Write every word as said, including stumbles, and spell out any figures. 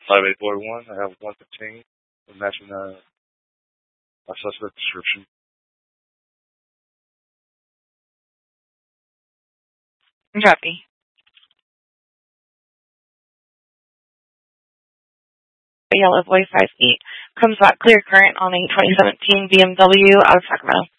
five eight four one. I have one fifteen. Matching uh, my suspect description. Copy. Yellow Boy five eight comes back clear current on a twenty seventeen B M W out of Sacramento.